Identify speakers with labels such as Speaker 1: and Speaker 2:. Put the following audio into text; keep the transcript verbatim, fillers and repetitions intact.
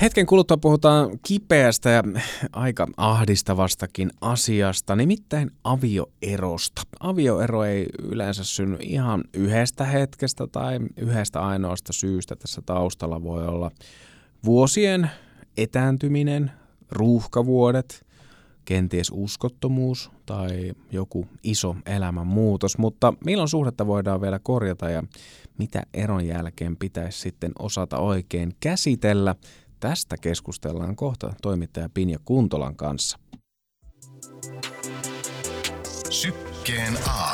Speaker 1: Hetken kuluttua puhutaan kipeästä ja aika ahdistavastakin asiasta, nimittäin avioerosta. Avioero ei yleensä synny ihan yhdestä hetkestä tai yhdestä ainoasta syystä. Tässä taustalla voi olla vuosien etääntyminen, ruuhkavuodet, kenties uskottomuus tai joku iso elämänmuutos. Mutta milloin suhdetta voidaan vielä korjata ja mitä eron jälkeen pitäisi sitten osata oikein käsitellä? Tästä keskustellaan kohta toimittaja Pinja Kuntolan kanssa.
Speaker 2: Sykkeen aamu.